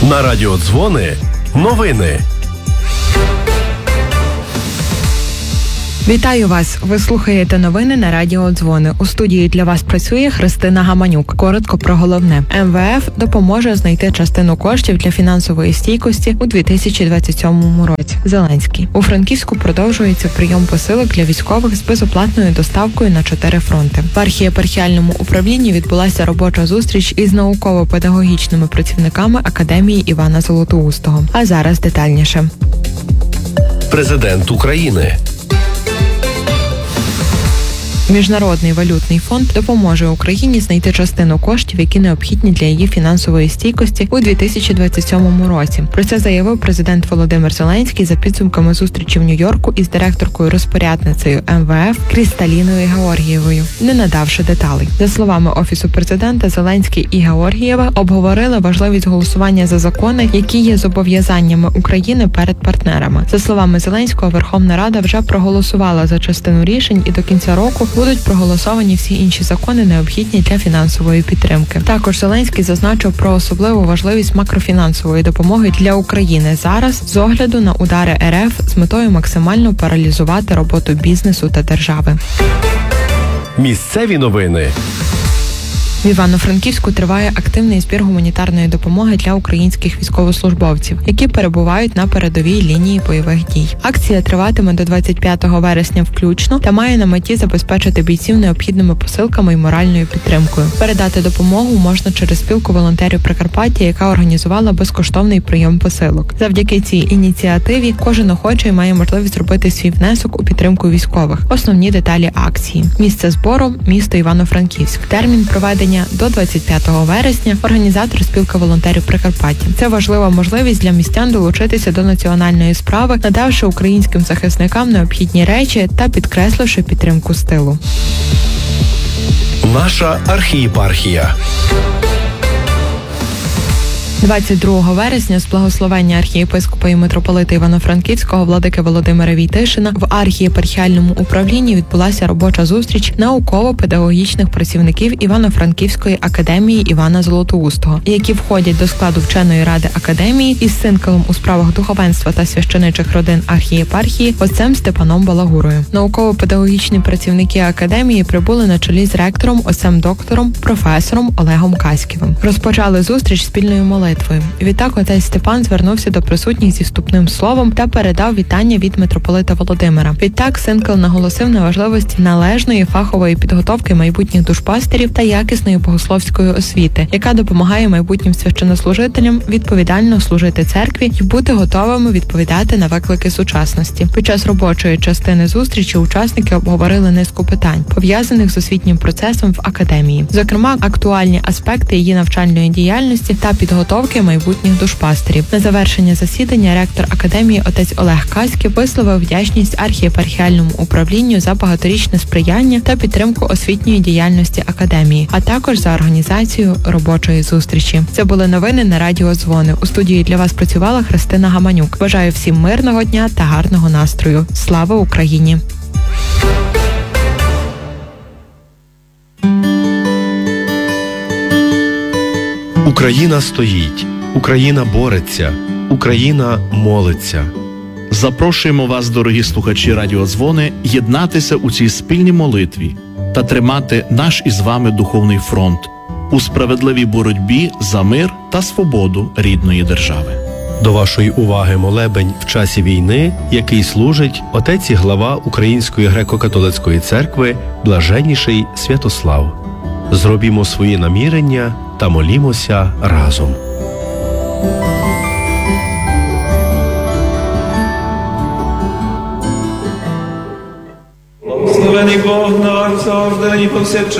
На радіо Дзвони новини. Вітаю вас! Ви слухаєте новини на радіо Дзвони. У студії для вас працює Христина Гаманюк. Коротко про головне. МВФ допоможе знайти частину коштів для фінансової стійкості у 2027 році. Зеленський. У Франківську продовжується прийом посилок для військових з безоплатною доставкою на 4 фронти. В архієпархіальному управлінні відбулася робоча зустріч із науково-педагогічними працівниками Академії Івана Золотоустого. А зараз детальніше. Президент України. Міжнародний валютний фонд допоможе Україні знайти частину коштів, які необхідні для її фінансової стійкості у 2027 році. Про це заявив президент Володимир Зеленський за підсумками зустрічі в Нью-Йорку із директоркою-розпорядницею МВФ Крісталіною Георгієвою, не надавши деталей. За словами Офісу президента, Зеленський і Георгієва обговорили важливість голосування за закони, які є зобов'язаннями України перед партнерами. За словами Зеленського, Верховна Рада вже проголосувала за частину рішень і до кінця року будуть проголосовані всі інші закони, необхідні для фінансової підтримки. Також Зеленський зазначив про особливу важливість макрофінансової допомоги для України зараз з огляду на удари РФ з метою максимально паралізувати роботу бізнесу та держави. Місцеві новини. В Івано-Франківську триває активний збір гуманітарної допомоги для українських військовослужбовців, які перебувають на передовій лінії бойових дій. Акція триватиме до 25 вересня включно та має на меті забезпечити бійців необхідними посилками і моральною підтримкою. Передати допомогу можна через спілку волонтерів Прикарпаття, яка організувала безкоштовний прийом посилок. Завдяки цій ініціативі кожен охочий має можливість зробити свій внесок у підтримку військових. Основні деталі акції. Місце збору – місто Івано-Франківськ. Термін проведення до 25 вересня. Організатор спілка волонтерів Прикарпаття. Це важлива можливість для містян долучитися до національної справи, надавши українським захисникам необхідні речі та підкресливши підтримку з тилу. Наша архієпархія. 22 вересня з благословення архієпископа і митрополита Івано-Франківського владики Володимира Війтишина в архієпархіальному управлінні відбулася робоча зустріч науково-педагогічних працівників Івано-Франківської академії Івана Золотоустого, які входять до складу вченої ради академії із синклом у справах духовенства та священичих родин архієпархії отцем Степаном Балагурою. Науково-педагогічні працівники академії прибули на чолі з ректором, отцем-доктором, професором Олегом Каськівим. Розпочали зустріч спільною молитвою. Відтак отець Степан звернувся до присутніх зі вступним словом та передав вітання від митрополита Володимира. Відтак синкл наголосив на важливості належної фахової підготовки майбутніх душпастерів та якісної богословської освіти, яка допомагає майбутнім священнослужителям відповідально служити церкві і бути готовими відповідати на виклики сучасності. Під час робочої частини зустрічі учасники обговорили низку питань, пов'язаних з освітнім процесом в академії. Зокрема, актуальні аспекти її навчальної діяльності та підготовки майбутніх душпастерів. На завершення засідання ректор академії отець Олег Каськів висловив вдячність архієпархіальному управлінню за багаторічне сприяння та підтримку освітньої діяльності академії, а також за організацію робочої зустрічі. Це були новини на радіо Дзвони. У студії для вас працювала Христина Гаманюк. Бажаю всім мирного дня та гарного настрою. Слава Україні! Україна стоїть, Україна бореться, Україна молиться. Запрошуємо вас, дорогі слухачі Радіо Дзвони, єднатися у цій спільній молитві та тримати наш із вами духовний фронт у справедливій боротьбі за мир та свободу рідної держави. До вашої уваги молебень в часі війни, який служить отець і глава Української греко-католицької церкви Блаженніший Святослав. Зробімо свої намірення та молімося разом. Благословений Бог наш завжди і повсякчас.